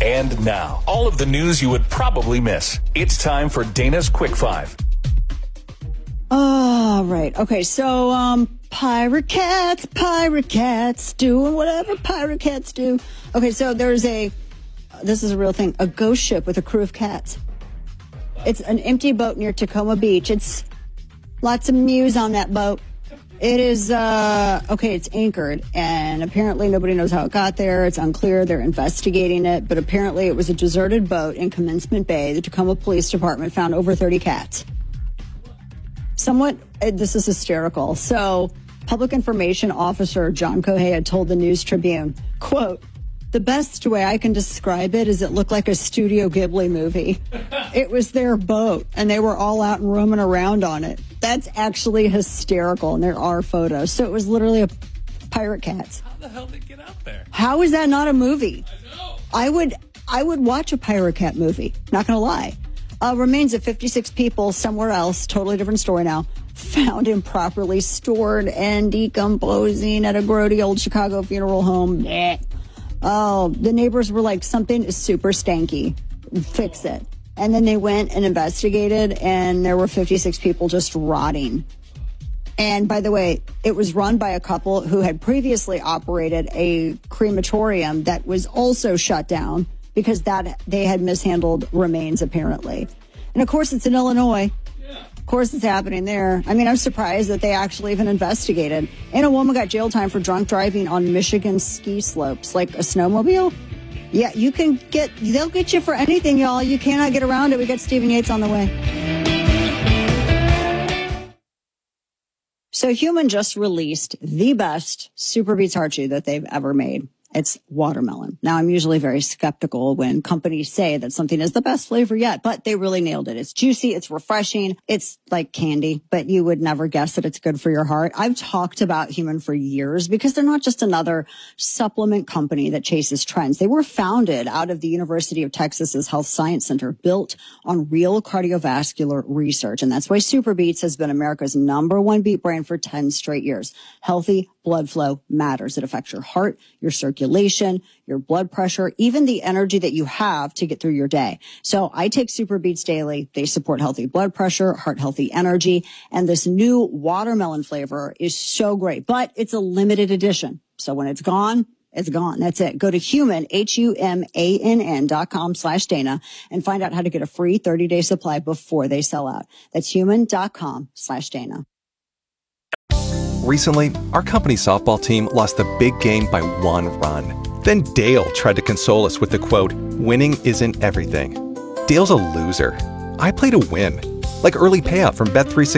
And now, all of the news you would probably miss. It's time for Dana's Quick Five. Oh, right. Okay, so pirate cats doing whatever pirate cats do. Okay, so this is a real thing, a ghost ship with a crew of cats. It's an empty boat near Tacoma Beach. It's lots of mews on that boat. It is, it's anchored, and apparently nobody knows how it got there. It's unclear. They're investigating it, but apparently it was a deserted boat in Commencement Bay. The Tacoma Police Department found over 30 cats. This is hysterical. So, Public Information Officer John Kohei had told the News Tribune, quote, "The best way I can describe it is it looked like a Studio Ghibli movie. It was their boat, and they were all out and roaming around on it." That's actually hysterical, and there are photos. So it was literally a pirate cats. How the hell did it get out there? How is that not a movie? I know. I would watch a pirate cat movie. Not going to lie. Remains of 56 people somewhere else, totally different story now, found improperly stored and decomposing at a grody old Chicago funeral home. Blech. Oh, the neighbors were like, something is super stanky. Fix it. And then they went and investigated, and there were 56 people just rotting. And by the way, it was run by a couple who had previously operated a crematorium that was also shut down because they had mishandled remains, apparently. And of course, it's in Illinois. Of course, it's happening there. I mean, I'm surprised that they actually even investigated. And a woman got jail time for drunk driving on Michigan ski slopes, like a snowmobile. Yeah, they'll get you for anything, y'all. You cannot get around it. We got Stephen Yates on the way. So Human just released the best Super Beets Heart Chew that they've ever made. It's watermelon. Now, I'm usually very skeptical when companies say that something is the best flavor yet, but they really nailed it. It's juicy. It's refreshing. It's like candy, but you would never guess that it's good for your heart. I've talked about Human for years because they're not just another supplement company that chases trends. They were founded out of the University of Texas's Health Science Center, built on real cardiovascular research. And that's why Super Beets has been America's #1 beet brand for 10 straight years. Healthy blood flow matters. It affects your heart, your circulation, your blood pressure, even the energy that you have to get through your day. So I take Super Beets daily. They support healthy blood pressure, heart healthy energy, and this new watermelon flavor is so great, but it's a limited edition. So when it's gone, it's gone. That's it. Go to humann.com/Dana and find out how to get a free 30-day supply before they sell out. That's human.com/Dana. Recently, our company softball team lost the big game by 1 run. Then Dale tried to console us with the quote, "Winning isn't everything." Dale's a loser. I play to win. Like early payout from Bet365.